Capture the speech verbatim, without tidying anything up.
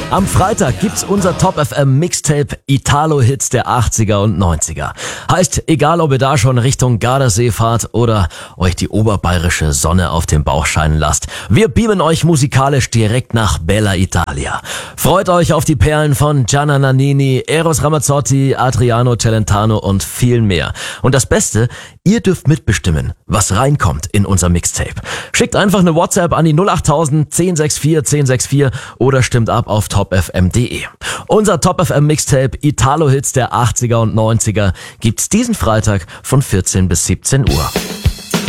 Am Freitag gibt's unser Top F M Mixtape Italo-Hits der achtziger und neunziger. Heißt, egal ob ihr da schon Richtung Gardasee fahrt oder euch die oberbayerische Sonne auf den Bauch scheinen lasst, wir beamen euch musikalisch direkt nach Bella Italia. Freut euch auf die Perlen von Gianna Nannini, Eros Ramazzotti, Adriano Celentano und viel mehr. Und das Beste, ihr dürft mitbestimmen, was reinkommt in unser Mixtape. Schickt einfach eine WhatsApp an die null acht tausend, zehn sechs vier, zehn sechs vier oder stimmt ab auf top f m punkt de. Unser Top F M Mixtape Italo-Hits der achtziger und neunziger gibt's diesen Freitag von vierzehn bis siebzehn Uhr.